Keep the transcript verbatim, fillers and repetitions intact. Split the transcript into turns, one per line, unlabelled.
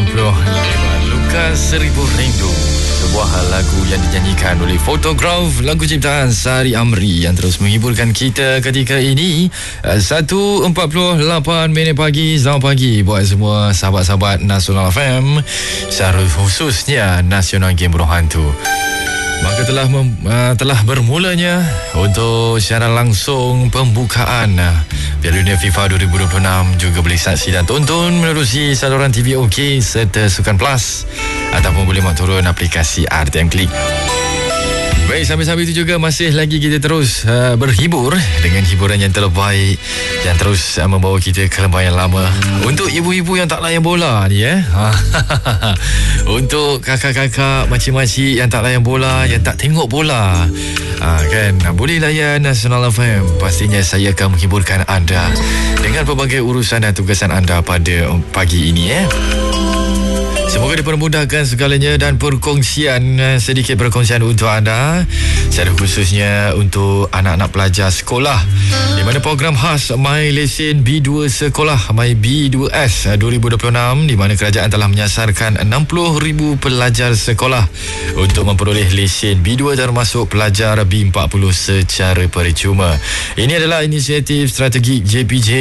puluh lewat Lukas Seribu Rindu, sebuah lagu yang dinyanyikan oleh Photograph, lagu ciptaan Sari Amri yang terus menghiburkan kita ketika ini. Satu empat puluh lapan minit pagi. Selamat pagi buat semua sahabat-sahabat Nasional F M, secara khususnya Nasional Game Burung Hantu. Maka telah mem, uh, telah bermulanya untuk secara langsung pembukaan uh, Piala Dunia FIFA dua ribu dua puluh enam. Juga boleh saksi dan tonton menerusi saluran T V OK serta Sukan Plus, ataupun boleh mak turun aplikasi R T M Klik. Baik, sambil-sambil itu juga masih lagi kita terus uh, berhibur dengan hiburan yang terbaik yang terus uh, membawa kita ke lembah yang lama. Untuk ibu-ibu yang tak layan bola ni eh. Untuk kakak-kakak, makcik-makcik yang tak layan bola, yang tak tengok bola, uh, kan, boleh layan Nasional F M. Pastinya saya akan menghiburkan anda dengan pelbagai urusan dan tugasan anda pada pagi ini eh. Semoga dipermudahkan segalanya dan perkongsian, sedikit perkongsian untuk anda, secara khususnya untuk anak-anak pelajar sekolah, di mana program khas My Lesen B dua Sekolah My B dua S dua ribu dua puluh enam, di mana kerajaan telah menyasarkan enam puluh ribu pelajar sekolah untuk memperoleh lesen B dua, termasuk pelajar B empat puluh secara percuma. Ini adalah inisiatif strategik J P J